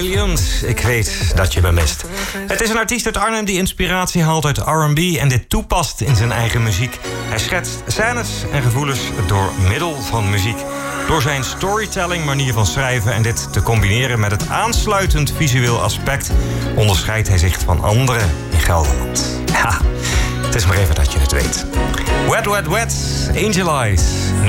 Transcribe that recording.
Williams, ik weet dat je me mist. Het is een artiest uit Arnhem die inspiratie haalt uit R&B en dit toepast in zijn eigen muziek. Hij schetst scènes en gevoelens door middel van muziek. Door zijn storytelling, manier van schrijven en dit te combineren met het aansluitend visueel aspect onderscheidt hij zich van anderen in Gelderland. Ja, het is maar even dat je het weet. Wet, Wet, Wet, Angel Eyes. Nu